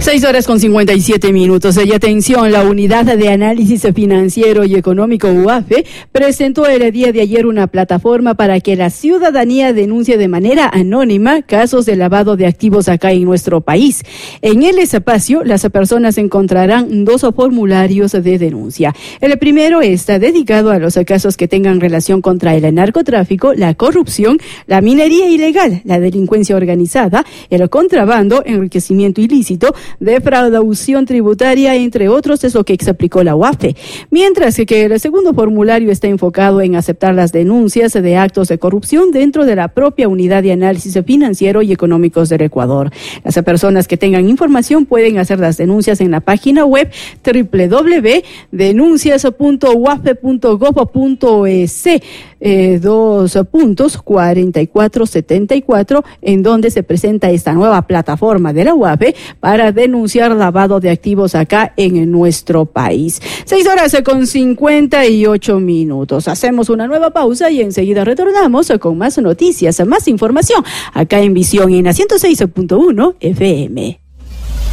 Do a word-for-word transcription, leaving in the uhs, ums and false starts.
Seis horas con cincuenta y siete minutos. Y atención, la Unidad de Análisis Financiero y Económico U A F E presentó el día de ayer una plataforma para que la ciudadanía denuncie de manera anónima casos de lavado de activos acá en nuestro país. En el espacio, las personas encontrarán dos formularios de denuncia. El primero está dedicado a los casos que tengan relación contra el narcotráfico, la corrupción, la minería ilegal, la delincuencia organizada, el contrabando, enriquecimiento ilícito, defraudación tributaria, entre otros, es lo que explicó la U A F E. Mientras que el segundo formulario está enfocado en aceptar las denuncias de actos de corrupción dentro de la propia Unidad de Análisis Financiero y Económicos del Ecuador. Las personas que tengan información pueden hacer las denuncias en la página web doble u doble u doble u punto denuncias punto u a f e punto gob punto e s, eh, dos puntos cuarenta y cuatro setenta y cuatro, en donde se presenta esta nueva plataforma de la U A F E para denunciar lavado de activos acá en nuestro país. Seis horas con cincuenta y ocho minutos. Hacemos una nueva pausa y enseguida retornamos con más noticias, más información acá en Visión en la ciento seis punto uno F M.